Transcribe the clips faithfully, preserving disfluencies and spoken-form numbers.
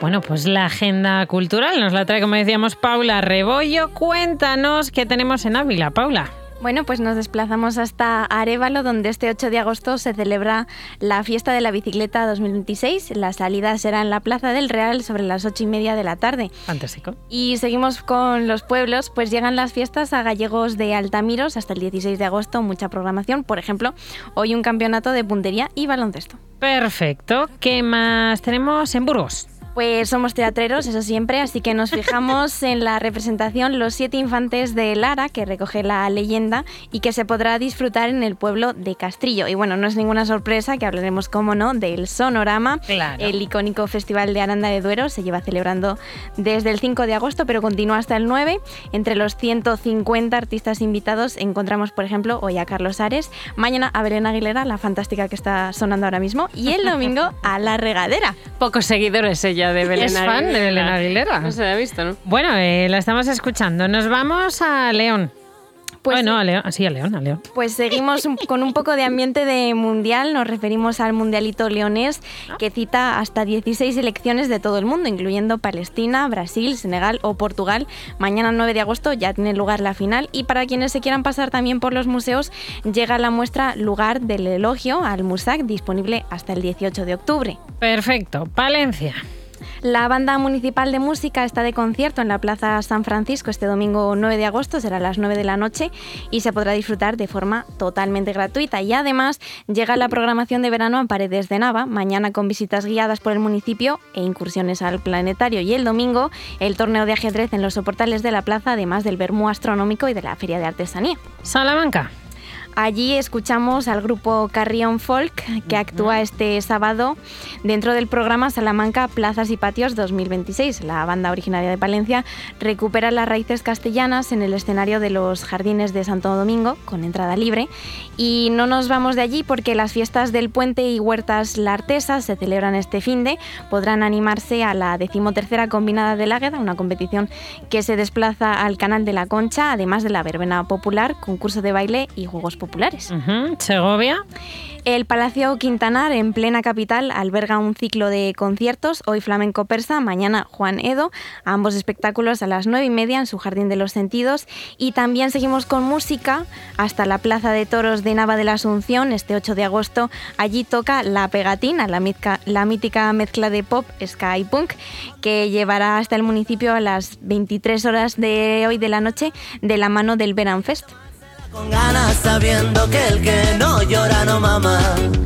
Bueno, pues la agenda cultural nos la trae, como decíamos, Paula Rebollo. Cuéntanos qué tenemos en Ávila, Paula. Bueno, pues nos desplazamos hasta Arévalo, donde este ocho de agosto se celebra la Fiesta de la Bicicleta dos mil veintiséis. La salida será en la Plaza del Real sobre las ocho y media de la tarde. Fantástico. Y seguimos con los pueblos, pues llegan las fiestas a Gallegos de Altamiros hasta el dieciséis de agosto, mucha programación. Por ejemplo, hoy un campeonato de puntería y baloncesto. Perfecto. ¿Qué más tenemos en Burgos? Pues somos teatreros, eso siempre, así que nos fijamos en la representación Los siete infantes de Lara, que recoge la leyenda y que se podrá disfrutar en el pueblo de Castrillo. Y bueno, no es ninguna sorpresa que hablaremos, como no, del Sonorama. Claro. El icónico Festival de Aranda de Duero se lleva celebrando desde el cinco de agosto, pero continúa hasta el nueve. Entre los ciento cincuenta artistas invitados encontramos, por ejemplo, hoy a Carlos Ares, mañana a Belén Aguilera, la fantástica que está sonando ahora mismo, y el domingo a La Regadera. Pocos seguidores ella de Belén Es Aguilera. fan de Belén Aguilera. No se la ha visto, ¿no? Bueno, eh, la estamos escuchando. Nos vamos a León. Pues, bueno, a León, sí, a León, a León. Pues seguimos un, con un poco de ambiente de mundial. Nos referimos al mundialito leonés, que cita hasta dieciséis selecciones de todo el mundo, incluyendo Palestina, Brasil, Senegal o Portugal. Mañana nueve de agosto ya tiene lugar la final, y para quienes se quieran pasar también por los museos, llega la muestra Lugar del Elogio al Musac, disponible hasta el dieciocho de octubre. Perfecto. Palencia. La Banda Municipal de Música está de concierto en la Plaza San Francisco este domingo nueve de agosto, será a las nueve de la noche y se podrá disfrutar de forma totalmente gratuita. Y además llega la programación de verano a Paredes de Nava, mañana con visitas guiadas por el municipio e incursiones al planetario, y el domingo el torneo de ajedrez en los soportales de la plaza, además del vermú astronómico y de la feria de artesanía. Salamanca. Allí escuchamos al grupo Carrión Folk, que actúa este sábado dentro del programa Salamanca Plazas y Patios dos mil veintiséis. La banda originaria de Palencia recupera las raíces castellanas en el escenario de los Jardines de Santo Domingo, con entrada libre. Y no nos vamos de allí porque las fiestas del Puente y Huertas La Artesa se celebran este finde. Podrán animarse a la decimotercera Combinada del Águeda, una competición que se desplaza al Canal de la Concha, además de la verbena popular, concurso de baile y juegos populares. Uh-huh. Segovia. El Palacio Quintanar, en plena capital, alberga un ciclo de conciertos, hoy flamenco persa, mañana Juan Edo, ambos espectáculos a las nueve y media en su Jardín de los Sentidos. Y también seguimos con música hasta la Plaza de Toros de Nava de la Asunción este ocho de agosto. Allí toca La Pegatina, la, mitca, la mítica mezcla de pop, ska y punk, que llevará hasta el municipio a las veintitrés horas de hoy de la noche, de la mano del Veranfest. Con ganas sabiendo que el que no llora no mama.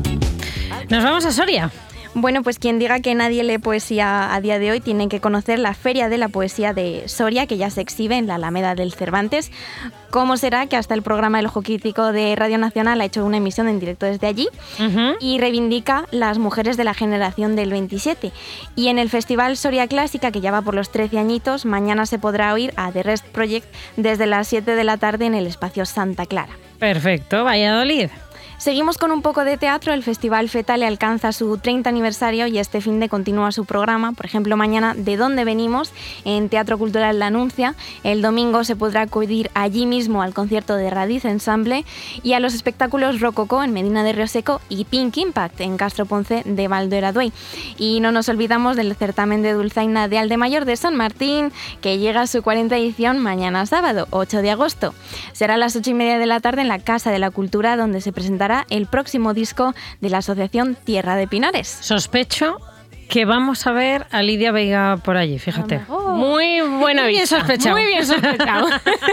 Nos vamos a Soria. Bueno, pues quien diga que nadie lee poesía a día de hoy tiene que conocer la Feria de la Poesía de Soria, que ya se exhibe en la Alameda del Cervantes. ¿Cómo será que hasta el programa El Ojo Crítico de Radio Nacional ha hecho una emisión en directo desde allí? Uh-huh. Y reivindica las mujeres de la generación del veintisiete. Y en el Festival Soria Clásica, que ya va por los trece añitos, mañana se podrá oír a The Rest Project desde las siete de la tarde en el espacio Santa Clara. Perfecto. Valladolid. Seguimos con un poco de teatro. El Festival Fetale alcanza su treinta aniversario y este finde continúa su programa. Por ejemplo, mañana ¿De dónde venimos? En Teatro Cultural La Anuncia. El domingo se podrá acudir allí mismo al concierto de Radiz Ensemble y a los espectáculos Rococó en Medina de Rioseco y Pink Impact en Castro Ponce de Valdoeraduey. Y no nos olvidamos del certamen de dulzaina de Aldemayor de San Martín, que llega a su cuarta edición mañana sábado, ocho de agosto. Será a las ocho y media de la tarde en la Casa de la Cultura, donde se presentará el próximo disco de la Asociación Tierra de Pinares. Sospecho que vamos a ver a Lidia Veiga por allí, fíjate. Oh, muy buena Muy bien vista. sospechado. Muy bien sospechado.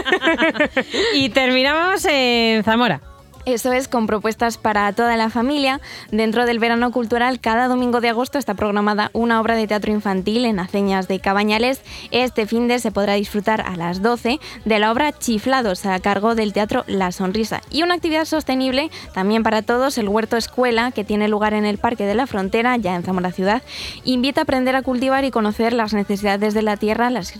Y terminamos en Zamora. Eso es, con propuestas para toda la familia. Dentro del verano cultural, cada domingo de agosto está programada una obra de teatro infantil en Aceñas de Cabañales. Este finde se podrá disfrutar a las doce de la obra Chiflados, a cargo del Teatro La Sonrisa. Y una actividad sostenible también para todos, el Huerto Escuela, que tiene lugar en el Parque de la Frontera, ya en Zamora Ciudad, invita a aprender a cultivar y conocer las necesidades de la tierra, las